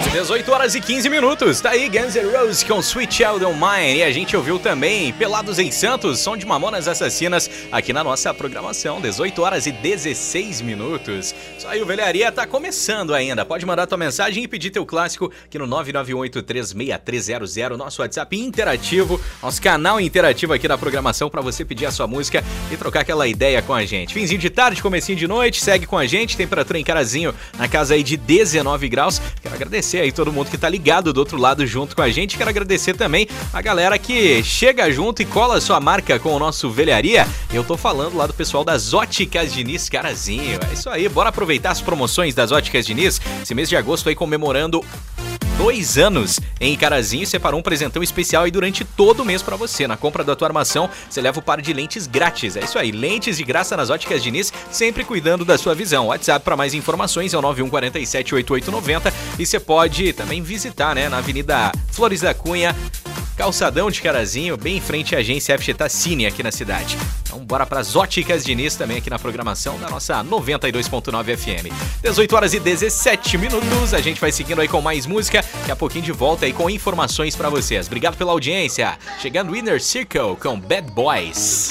18 horas e 15 minutos, tá aí Guns N' Roses com Sweet Child O' Mine. E a gente ouviu também Pelados em Santos, som de Mamonas Assassinas, aqui na nossa programação, 18 horas e 16 minutos. Isso aí, o Velharia tá começando ainda, pode mandar tua mensagem e pedir teu clássico aqui no 998-36300, nosso WhatsApp interativo, nosso canal interativo aqui da programação pra você pedir a sua música e trocar aquela ideia com a gente. Finzinho de tarde, comecinho de noite, segue com a gente, temperatura em Carazinho na casa aí de 19 graus. Quero agradecer aí todo mundo que tá ligado do outro lado junto com a gente. Quero agradecer também a galera que chega junto e cola a sua marca com o nosso Velharia. Eu tô falando lá do pessoal das Óticas Diniz Carazinho. É isso aí, bora aproveitar as promoções das Óticas Diniz. Esse mês de agosto aí comemorando 2 anos em Carazinho, separou um presentão especial aí durante todo o mês pra você. Na compra da tua armação, você leva o par de lentes grátis. É isso aí, lentes de graça nas Óticas Diniz, sempre cuidando da sua visão. WhatsApp para mais informações é o 91478890 e você pode também visitar, né, na Avenida Flores da Cunha, calçadão de Carazinho, bem em frente à agência FG Tassini aqui na cidade. Então bora pras Óticas Diniz também aqui na programação da nossa 92.9 FM. 18 horas e 17 minutos, a gente vai seguindo aí com mais música, daqui a pouquinho de volta aí com informações pra vocês. Obrigado pela audiência. Chegando Inner Circle com Bad Boys.